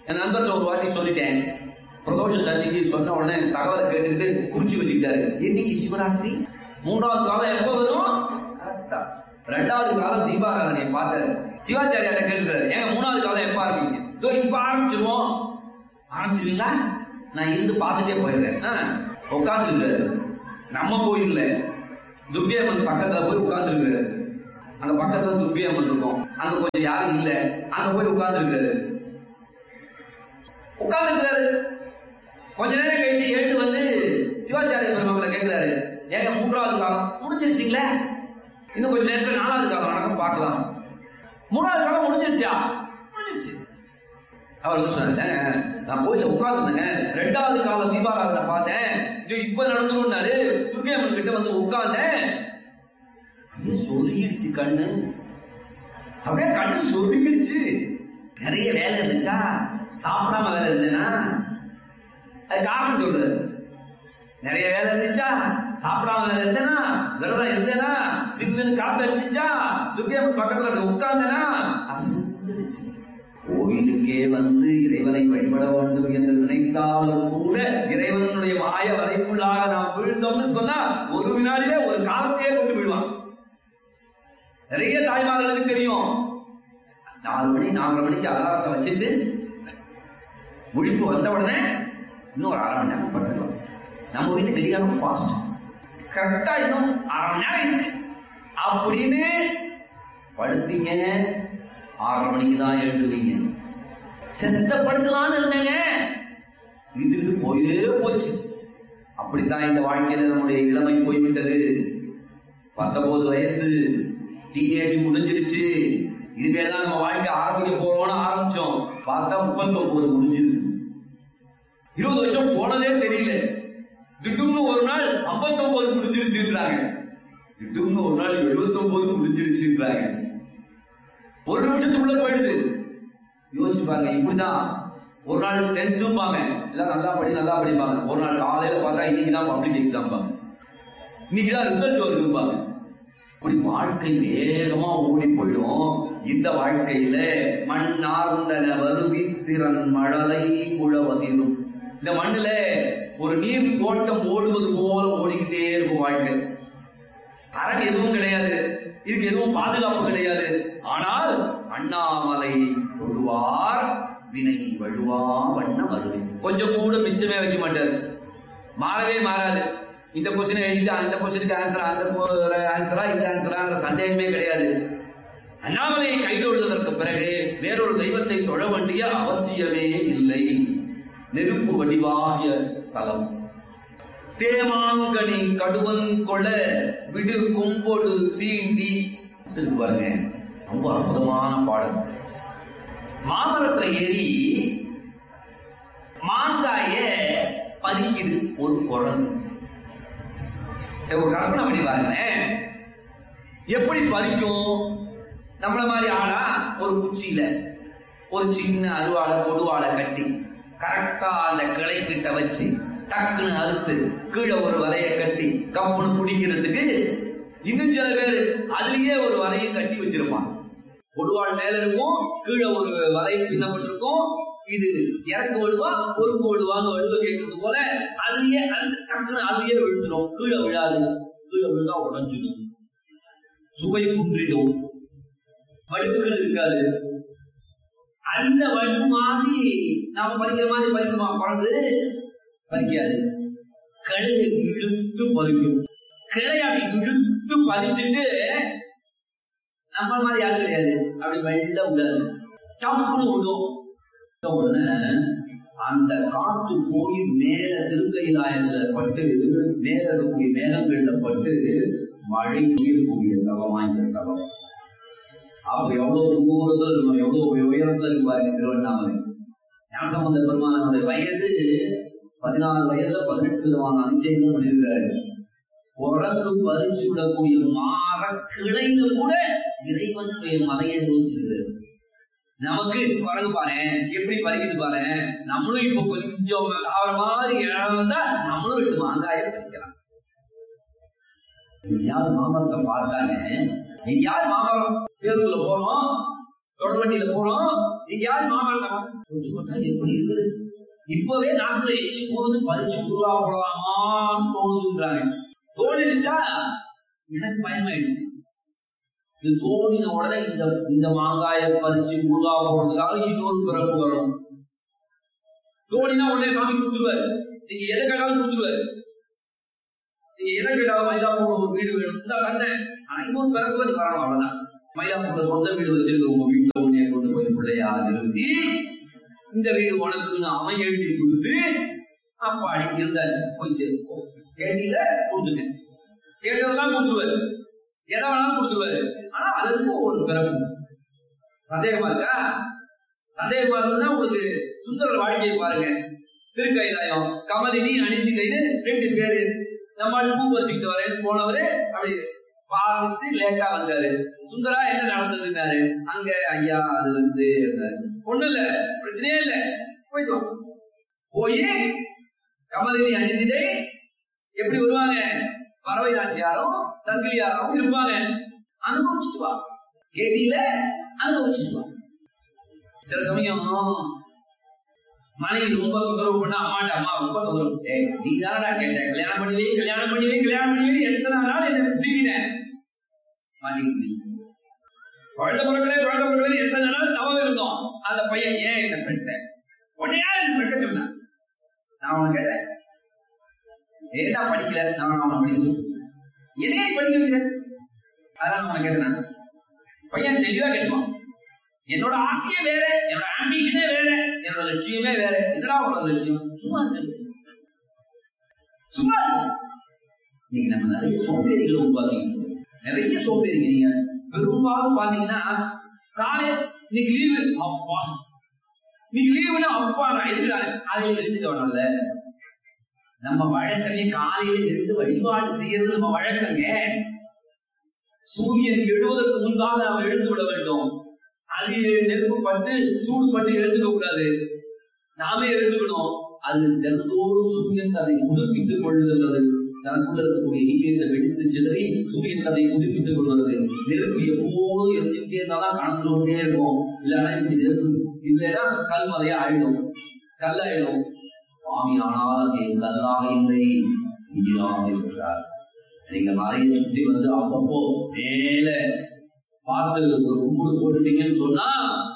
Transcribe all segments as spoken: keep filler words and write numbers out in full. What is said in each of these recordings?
என் நண்பர்கிட்ட ஒரு வாட்டி சொல்லிட்டேன். பிரதோஷ தண்ணிக்கு சொன்ன உடனே தகவலை கேட்டுக்கிட்டு குறிச்சு வச்சுக்கிட்டாரு. இன்னைக்கு சிவராத்திரி, மூன்றாவது காலம் எப்ப வரும்? கரெக்டா ரெண்டாவது காலம் தீபாராதனையை பார்த்தாரு. சிவாச்சாரியாட்ட கேட்டுக்கிறாரு, ஏங்க மூணாவது காலம் எப்ப ஆரம்பிங்க? இதோ இப்ப ஆரம்பிச்சிருவோம். ஆரம்பிச்சிருவீங்களா? நான் இருந்து பார்த்துட்டே போயிடுறேன். உட்காந்துருக்கிறாரு. நம்ம கோயில்ல துர்க்கையம்மன் பக்கத்துல போய் உட்கார்ந்துருக்கிறாரு. அங்க பக்கத்துல துர்க்கையம்மன் இருக்கும், அங்க கொஞ்சம் யாரும் இல்ல, அங்க போய் உட்கார்ந்துருக்கிறாரு. உட்கார்ந்துருக்கிறாரு. கொஞ்ச நேரம் கழிச்சு எழுந்து வந்து சிவாச்சாரிய பெருமக்களை கேட்கிறாரு, ஏங்க மூன்றாவது காலம் முடிஞ்சிருச்சுங்களே, இன்னும் கொஞ்ச நேரத்தில் நாலாவது காலம் நடக்கும் பார்க்கலாம். மூணாவது காலம் முடிஞ்சிருச்சா? முடிஞ்சிருச்சு. அவர் சொன்னாங்க, நான் கோயில உட்கார்ந்துருந்தேங்க, ரெண்டாவது காலம் தீபாராதனை பார்த்தேன், இப்ப நடந்துருன்னாரு. துர்க்கையம்மன் கிட்ட வந்து உட்கார்ந்தேன், அப்படியே சொருகிடுச்சு கண்ணு, அப்படியே கண்ணு சொருகிடுச்சு. நிறைய வேலை இருந்துச்சா, சாப்பிடாம வேலை இருந்தேனா, அது காரணம் சொல்றது. நிறைய வேலை இருந்துச்சா, சாப்பிடாம வேலை இருந்தேனா, விரதம் இருந்தேனா, சில்லுன்னு காத்து அடிச்சுச்சா, துர்க்கையம்மன் பக்கத்துல உட்கார்ந்தேனா, அசந்துடுச்சு. கோயிலுக்கே வந்து இறைவனை வழிபட வேண்டும் என்று நினைத்தாலும் கூட இறைவனுடைய மாய வலைக்குள்ளாக நாம் விழுந்தோம்னு சொன்னா ஒரு வினாடியிலே ஒரு காலத்தையே கொண்டு விடுவான். நிறைய தாய்மார்களுக்கு தெரியும், நாலு மணி நாலரை மணிக்கு அலாரத்தை வச்சுட்டு விழிப்பு வந்த உடனே இன்னும் ஒரு அரை மணி நேரம் படுத்துக்கலாம். நம்ம வீட்டு கடிகாரம் ஃபாஸ்ட், கரெக்டா இன்னும் அரை மணி நேரம் இருக்கு அப்படின்னு படுத்தீங்க. ஆறரை மணிக்கு தான் எழுதுவீங்க. செத்த படுக்கலான்னு இருந்தேங்க, இதுக்கு போயே போச்சு. அப்படித்தான் இந்த வாழ்க்கையில நம்முடைய இளமை போய்விட்டது. பத்தொன்பது வயசு டீனேஜ் முடிஞ்சிருச்சு, இனிமேதான் நம்ம வாழ்க்கை ஆரம்பிக்க போறோம்னு ஆரம்பிச்சோம். பார்த்தா முப்பத்தி ஒன்பது முடிஞ்சிருக்கு. இருபது வருஷம் போனதே தெரியல. திட்டும்னு ஒரு நாள் ஐம்பத்தி ஒன்பது முடிஞ்சிருச்சுன்றாங்க, திட்டும்னு ஒரு நாள் எழுபத்தி ஒன்பது முடிஞ்சிருச்சுன்றாங்க. ஒரு நிமிஷத்துக்குள்ள போயிடுது. யோசிச்சு பாருங்க. இப்படிதான் ஒரு நாள் டென்த்தும்பாங்க, எல்லாம் நல்லா படி நல்லா படிப்பாங்க. ஒரு நாள் காலையில பார்த்தா இன்னைக்குதான் பப்ளிக் எக்ஸாம் பாங்க, இன்னைக்குதான் ரிசல்ட் வருதுப்பாங்க. இப்படி வாழ்க்கை வேகமா ஓடி போயிடும். இந்த வாழ்க்கையில மண்ணார்ந்தன வருவித்திறன் மழலை முழவதிரும். இந்த மண்ணுல ஒரு நீர் ஓட்டம் ஓடுவது போல ஓடிக்கிட்டே இருக்கும் வாழ்க்கை. அரண் எதுவும் கிடையாது, இதுக்கு எதுவும் பாதுகாப்பு கிடையாது. ஆனால் அண்ணாமலை தொழுவார் வினை வழுவா வண்ண வருவே. கொஞ்சம் கூட மிச்சமே வைக்க மாட்டார், மாறவே மாறாது. இந்த கொஸ்டின் எழுதி அந்த கொஸ்டினுக்கு ஆன்சரா, அந்த ஆன்சரா இந்த ஆன்சரா சந்தேகமே கிடையாது. அண்ணாமலையை கைதொழுவதற்கு பிறகு வேறொரு தெய்வத்தை தொழ வேண்டிய அவசியமே இல்லை. நெருப்பு வடிவாகிய தலம். தேமாங்கனி கடுவன் கொள விடு கொம்பொடு தீண்டி பாருங்க, ரொம்ப அற்புதமான பாடல். மாமரத்துல ஏறி மாங்காய பறிக்குது ஒரு குரங்கு. ஒரு கற்பனை பண்ணி பாருங்க, எப்படி பறிக்கும்? நம்மள மாதிரி ஆனா ஒரு குச்சியில ஒரு சின்ன அருவாளை கொடுவாளை கட்டி கரெக்டா அந்த கிளை கிட்ட வச்சு டக்குன்னு அறுத்து கீழே ஒரு வலையை கட்டி கப்புன்னு பிடிக்கிறதுக்கு இன்னும் சில பேர் அதுலயே ஒரு வலையை கட்டி வச்சிருப்பான். கொடுவாள் மேல இருக்கும், கீழே ஒரு வலையை பின்னப்பட்டிருக்கும். இது இறக்கு விடுவா பொறுப்பு விடுவான்னு வடுவை கேட்கறது போல அதுலயே அதுக்கு டக்குன்னு அதுலயே விழுந்துடும். கீழே விழாது, கீழே விழுந்தா உடஞ்சிடும், சுவை குன்றிடும், வடுக்கள் இருக்காது. அந்த வடு மாதிரி நாம பறிக்கிற மாதிரி பறிக்குமா குழந்தை? பறிக்காது. கிளையை இழுத்து பறிக்கும். கிளையாட்டி இழுத்து பறிச்சுட்டு நம்ம மாதிரி யாரும் கிடையாது, அப்படி வெள்ள விடாது, டப்புன்னு விடும். உடனே அந்த காத்து போய் மேல திருக்கையிலாயத்துல பட்டு மேல இருக்கக்கூடிய மேகங்கள்ல பட்டு மழை பெய்யக்கூடிய தவமா இந்த தவம். அப்ப எவ்வளவு தூரத்துல இருக்கும், எவ்வளவு உயரத்துல இருக்கு பாருங்க திருவண்ணாமலை. ஞானசம்பந்த பெருமானுடைய வயது பதினாறு வயதுல பதினெட்டு விதமான அதிசயங்கள் பண்ணியிருக்கிறாரு. குரங்கு பறிச்சு விடக்கூடிய மாற கிளையில கூட இறைவனுடைய மலையை யோசிச்சிருக்கிறாரு. நமக்கு குரங்கு பாரு எப்படி பறிக்குது பாரு, நம்மளும் இப்ப கொஞ்சம் தாவர மாதிரி இழந்தா நம்மளும் ரெண்டு மாங்காய பறிக்கலாம். எங்கேயாவது மாமரத்தை பார்த்தாங்க, எங்கேயாவது மாமரம் தேர்வுல போறோம், தொடர்வண்டியில போறோம், எங்கேயாவது மாமல்லமா எப்படி இருக்குது, இப்பவே நாட்டுல எச்சு போறது பறிச்சு குருவா போடலாமான்னு தோணுதுன்றாங்க. தோணிடுச்சா எனக்கு பயமாயிடுச்சு. இது தோணின உடனே இந்த இந்த மாங்காய பறிச்சு குருவா போடுறதுக்காக இன்னொரு பிறப்பு வரணும். தோணினா உடனே சாமி கொடுத்துருவாரு, நீங்க எதை கேட்டாலும் கொடுத்துருவாரு. நீங்க எதை கேட்டாலும் மயிலாப்பூர்ல ஒரு வீடு வேணும், இந்த கந்தேன், ஆனா இன்னொரு பிறப்பு தான் நீ வரணும். அவ்வளவுதான். மயிலாப்பூர்ல சொந்த வீடு வச்சிருக்க உங்க வீட்டுல உன்னைய கொண்டு போய் பிள்ளையா நிறுத்தி இந்த வீடு உனக்குன்னு அவன் எழுதி கொடுத்து அப்பாடி இருந்தாச்சு. போய் சரி கேட்டீங்க கொடுத்துட்டேன், கேட்டதெல்லாம் கொடுத்துருவாரு, எதை வேணாலும் கொடுத்துருவாரு. ஆனா அதுக்கு ஒரு பிறப்பு. சந்தேகமா இருக்கா? சந்தேகமா இருந்ததுன்னா உங்களுக்கு சுந்தர வாழ்க்கையை பாருங்க. திருக்கைலாயம் கமலினி அணிந்திகைன்னு ரெண்டு பேரு நம்மால் பூ வச்சுக்கிட்டு வரேன்னு போனவரு அப்படி பார்த்துட்டு லேட்டா வந்தாரு. சுந்தரா என்ன நடந்ததுன்னாரு. அங்க ஐயா அது வந்து ஒண்ணு இல்ல, பிரச்சனையே இல்ல, போயிட்டு போய் கமலினி அணிந்திகை எப்படி வருவாங்க, பறவை நாச்சியாரும் சங்கிலியாரும் இருப்பாங்க. அனுபவிச்சுட்டு வா, கேட்டீல அனுபவிச்சுட்டு வா. சில சமயம் மனைவி ரொம்ப தொந்தரவு பண்ணா அம்மாட்ட, அம்மா ரொம்ப தொந்தரவு, நீ தானடா கேட்ட கல்யாணம் பண்ணிவே கல்யாணம் பண்ணிவே கல்யாணம் பண்ணிவே எத்தனை நாள் என்ன பிடிக்கிறேன் மாட்டேங்குது. குழந்தை பிறக்கலே குழந்தை பிறக்கலே எத்தனை நாள் தவம் இருந்தோம். அந்த பையன் ஏன் என்ன பெற்ற உன்னையா என்ன பெற்க சொன்னான். நான் அவனை கேட்டேன், ஏடா படிக்கல, நான் அவனை படிக்க சொல்ல, எதையே படிக்க வைக்கிறேன். அதான் அவனை கேட்டேன். பையன் தெளிவா கேட்டுவான், என்னோட ஆசையே வேற, என்னோட ஆம்பிஷனே வேற, என்னோட லட்சியமே வேற. என்னடா உங்களோட லட்சியம்? சும்மா இருக்கு, சும்மா இருக்கு. நீங்க நம்ம நிறைய சோம்பேறிகளை உருவாக்கிட்டு நிறைய சோம்பேறிங்க. நீங்க பெரும்பாலும் பாத்தீங்கன்னா காலை இன்னைக்கு லீவு, அப்பா இன்னைக்கு லீவுன்னா அப்பா நான் எதுக்குறாங்க காலையில எழுந்துக்க வேணும்ல. நம்ம வழக்கமே காலையில இருந்து வழிபாடு செய்யறது நம்ம வழக்கங்க. சூரியன் எழுவதற்கு முன்பாக நாம் எழுந்து விட வேண்டும். அது நெருப்பு பட்டு சூடு பட்டு எழுந்துக்க கூடாது, நாமே எழுந்துக்கணும். அது தினந்தோறும் சூரியன் தன்னை புதுப்பித்துக் கொள்ளுகின்றது. தனக்குள்ள இருக்கக்கூடிய ஈவியத்தை வெடித்து சிதறி சூரியன் தன்னை புதுப்பித்துக் கொள்வது. நெருப்பு எப்போதும் எரிஞ்சுட்டே இருந்தாதான் கணக்கு கொண்டே இருக்கும். இல்லைன்னா இப்படி நெருப்பு இல்லைன்னா கல்மலையா ஆயிடும், கல்லாயிடும். சுவாமி ஆனால் அங்கே கல்லாக இல்லை, நீராக இருக்கிறார். நீங்க மலையை சுற்றி வந்து அப்பப்போ மேல பார்த்து ஒரு கும்பிடு போட்டுட்டீங்கன்னு சொன்னா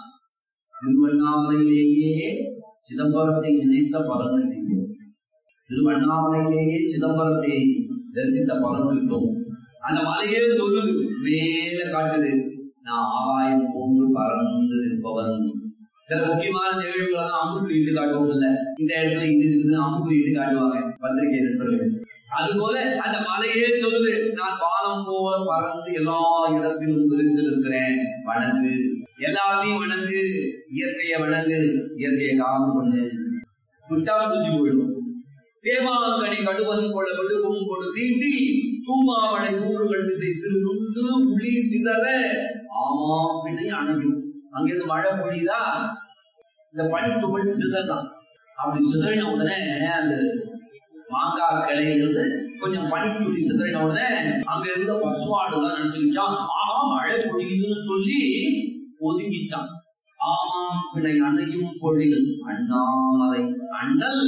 திருவண்ணாமலையிலேயே சிதம்பரத்தை நினைத்த பலன் கிடைக்கும். திருவண்ணாமலையிலேயே சிதம்பரத்தை தரிசித்த பலன் கிட்டும். அந்த மலையே சொல்லுது, மேல காட்டுது, நான் ஆகாயம் போன்று பறந்து இருப்பவன். சில முக்கியமான நிகழ்வுகளை தான் அம்புக்குறி இட்டு காட்டுவோம் இல்ல, இந்த இடத்துல இது இருக்குது அம்புக்குறி இட்டு காட்டுவாங்க பத்திரிகை நண்பர்கள். அது போல அந்த மலையே சொல்லுது, நான் வானம் போல பறந்து எல்லா இடத்திலும் விரிந்திருக்கிறேன். வணங்கு, எல்லாத்தையும் வணங்கு, இயற்கையை வணங்கு, இயற்கையை காவல் பண்ணு. விட்டா முடிஞ்சு போயிடும். தேமாங்கனி கடுவன் கொள்ள விடுவும் கொடு தீண்டி தூமாமலை கூறுகள் விசை சிறு நுண்டு உளி சிதற ஆமா பிணை அணையும். அங்கிருந்து மழை பொழியுதா, இந்த பனித்துகள் சிதறதான். அப்படி சிதறின உடனே அந்த மாங்காய் கிளையிலிருந்து கொஞ்சம் பனித்துளி சிதறின உடனே அங்க இருந்த பசுமாடுதான் நினைச்சுக்கிச்சான், ஆஹா மழை பொழியுதுன்னு சொல்லி ஒதுங்கிச்சான். ஆமாம் பிணை அணையும் பொழில் அண்ணாமலை அண்ணல்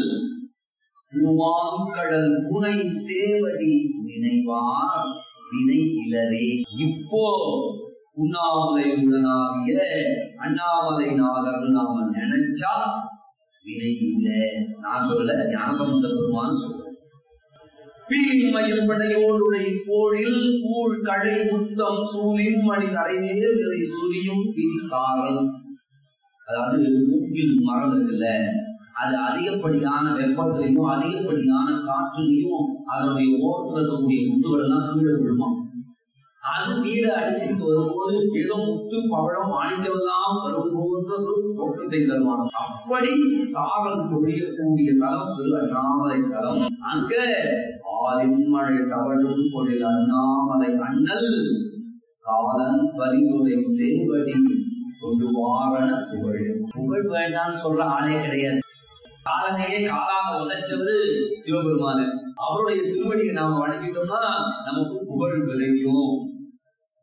பூமாங்கடல் புனை சேவடி நினைவார் வினை இலரே. இப்போ உண்ணாமலை உடனாகிய அண்ணாமலை நாகர்னு நாம நினைச்சா வினை இல்லை. நான் சொல்ல ஞானசம்பந்த பெருமான் சொல்ல. பீமயில் படையோடுடைய போழில் கூழ் கழை முத்தம் சூலின் மணி தரைமேல் நிறை சுரியும் பிடி சாரல். அதாவது மூங்கில் மரம் இருக்குல்ல, அது அதிகப்படியான வெப்பத்திலையும் அதிகப்படியான காற்றுலையும் அதனுடைய ஓரத்தில் இருக்கக்கூடிய முத்துகள் எல்லாம் கீழே விழுமா. அது நீரை அடிச்சுட்டு வரும்போது ஏதோ முத்து பவழம் மாணிக்கெல்லாம் வருவது போன்ற ஒரு தோற்றத்தை தருவான். அப்படி சாரல் பொழியக்கூடிய தலம் திரு அண்ணாமலை தலம். அங்க ஆதிமழை தவழும் பொழில் அண்ணாமலை அண்ணல் காலன் பரிந்துரை சேவடி ஒரு வாரண புகழ். புகழ் வேண்டாம்னு சொல்ற ஆளே கிடையாது. காலனையே காலாக உதைச்சவரு சிவபெருமானு. அவருடைய திருவடியை நாம வணங்கிட்டோம்னா நமக்கு புகழ் கிடைக்கும்.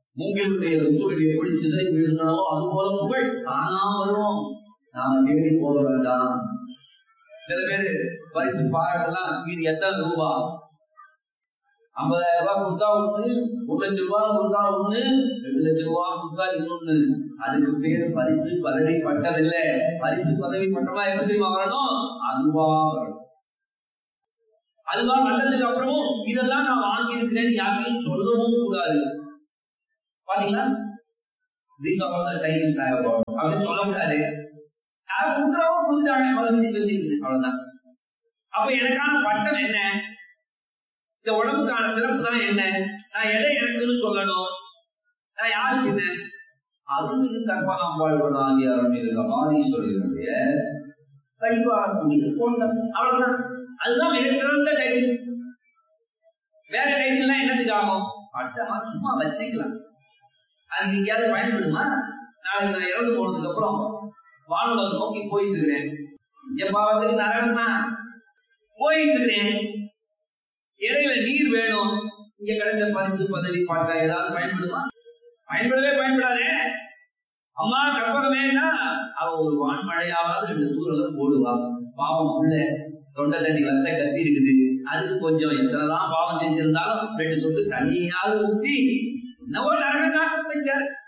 மூங்கிலுடைய முத்துகள் எப்படி சிதறி விழுகின்றனவோ அது போல புகழ் தானா வரும். நாம தேடி போக வேண்டாம். சில பேரு பரிசு பாராட்டெல்லாம் இது எத்தனை ரூபா, ஐம்பதாயிரம் ரூபாய் கொடுத்தா ஒண்ணு, ஒரு லட்சம் ரூபாய் கொடுத்தா ஒண்ணு, ரெண்டு லட்சம் ரூபாய் கொடுத்தா இன்னொன்னு. அதுக்கு பேரு பரிசு பதவி பட்டம் இல்ல. பரிசு பதவி பட்டமா எப்படி தெரியுமா வரணும்? அதுவா வரணும். அதுவா வந்ததுக்கு அப்புறமும் இதெல்லாம் நான் வாங்கி இருக்கிறேன்னு யாரையும் சொல்லவும் கூடாது. பாத்தீங்களா, these are the titles I have God அப்படின்னு சொல்ல கூடாது. யார் கொடுக்குறவங்க கொடுத்துட்டாங்க, வச்சிருக்குது, அவ்வளவுதான். அப்ப எனக்கான பட்டம் என்ன, இந்த உடம்புக்கான சிறப்பு தான் என்ன, நான் எதை எனக்குன்னு சொல்லணும், நான் யாருக்கு என்ன? அருள்மிகு கற்பகாம்பாள் ஆகிய அருள்மிகு கபாலீஸ்வரருடைய வழிபாடக்கூடிய பொண்ணு, அவ்வளவுதான். அதுதான் மிக சிறந்த டைட்டில். வேற டைட்டில் என்னத்துக்கு ஆகும்? பட்டமா சும்மா வச்சுக்கலாம். அது எங்கேயாவது பயன்படுமா? நாளைக்கு நான் இறந்து போனதுக்கு அப்புறம் வானுலக நோக்கி போயிட்டு இருக்கிறேன், ஜப்பாவத்துக்கு நரகம் தான் போயிட்டு இருக்கிறேன், இடையில நீர் வேணும், இங்க கிடைச்ச பரிசு பதவி பாட்டா ஏதாவது பயன்படுமா? பயன்படவே பயன்படாதே. அம்மா கற்பகமேனா அவ ஒரு வான்மழையாவது ரெண்டு தூரம் போடுவா. பாவம் உள்ள தொண்டை தண்ணி வந்த கத்தி இருக்குது, அதுக்கு கொஞ்சம் எத்தனைதான் பாவம் செஞ்சிருந்தாலும் ரெண்டு சொட்டு தண்ணியாவது ஊத்தி என்னவோ நரகம்னா வச்சார்.